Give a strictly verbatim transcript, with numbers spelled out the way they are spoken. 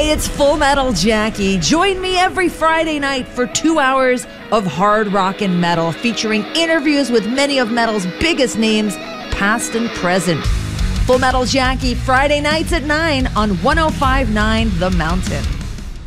Hey, it's Full Metal Jackie. Join me every Friday night for two hours of hard rock and metal, featuring interviews with many of metal's biggest names, past and present. Full Metal Jackie, Friday nights at nine on one oh five point nine The Mountain.